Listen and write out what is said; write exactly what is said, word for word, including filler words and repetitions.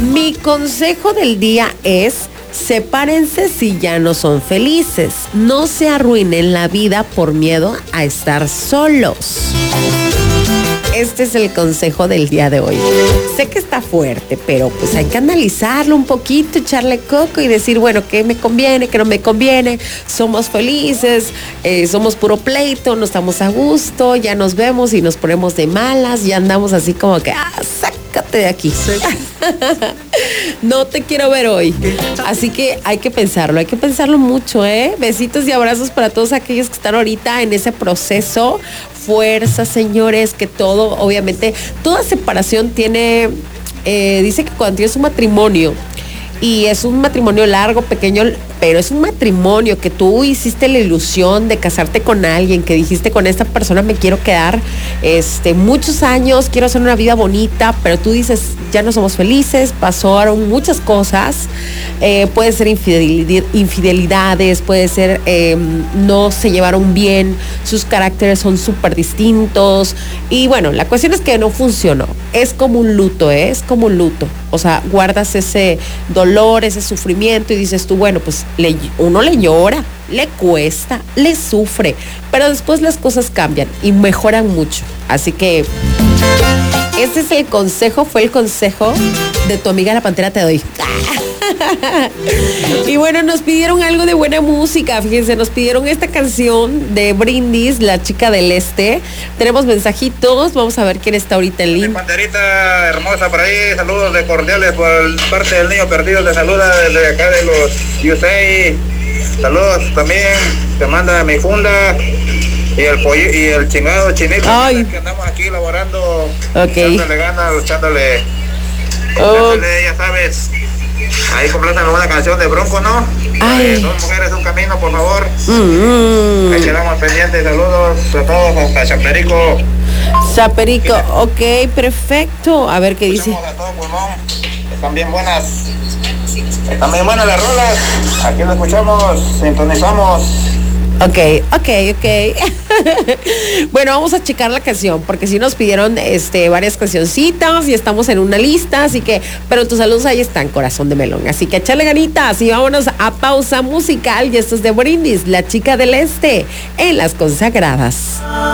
Mi consejo del día es: sepárense si ya no son felices. No se arruinen la vida por miedo a estar solos. Este es el consejo del día de hoy. Sé que está fuerte, pero pues hay que analizarlo un poquito, echarle coco y decir, bueno, ¿qué me conviene, qué no me conviene? Somos felices, eh, somos puro pleito, no estamos a gusto, ya nos vemos y nos ponemos de malas, ya andamos así como que, ah, sácate de aquí. No te quiero ver hoy. Así que hay que pensarlo, hay que pensarlo mucho, ¿eh? Besitos y abrazos para todos aquellos que están ahorita en ese proceso. Fuerza, señores, que todo, obviamente, toda separación tiene, eh, dice que cuando tienes un matrimonio, y es un matrimonio largo, pequeño, pero es un matrimonio que tú hiciste la ilusión de casarte con alguien, que dijiste, con esta persona me quiero quedar este, muchos años, quiero hacer una vida bonita, pero tú dices, ya no somos felices, pasaron muchas cosas, eh, puede ser infidelidad, infidelidades, puede ser eh, no se llevaron bien, sus caracteres son súper distintos, y bueno, la cuestión es que no funcionó, es como un luto, ¿eh? Es como un luto, o sea, guardas ese dolor, ese sufrimiento y dices tú, bueno, pues le, uno le llora, le cuesta, le sufre, pero después las cosas cambian y mejoran mucho. Así que ese es el consejo, fue el consejo de tu amiga la Pantera Te Doy. Y bueno, nos pidieron algo de buena música, fíjense, nos pidieron esta canción de Brindis, La Chica del Este. Tenemos mensajitos, vamos a ver quién está ahorita en línea. Panterita hermosa por ahí, saludos de cordiales por parte del niño perdido, te saluda desde acá de los U S A. Saludos también, te manda mi funda y el pollo y el chingado chinito. Ay. Que andamos aquí laborando, okay. echándole ganas, luchándole, Oh. echándole, ya sabes. Ahí complacen una canción de Bronco, ¿no? Eh, dos mujeres, un camino, por favor. Mm-hmm. Ahí quedamos pendientes. Saludos a todos, hasta Chaperico. Chaperico, ok, perfecto. A ver qué dice. A todo pulmón. Están bien buenas. Están bien buenas las rolas. Aquí lo escuchamos, sintonizamos. Ok, ok, ok. Bueno, vamos a checar la canción, porque sí nos pidieron este, varias cancioncitas y estamos en una lista, así que, pero tus saludos ahí están, corazón de melón. Así que échale ganitas y vámonos a pausa musical. Y esto es de Brindis, La Chica del Este, en Las Consagradas.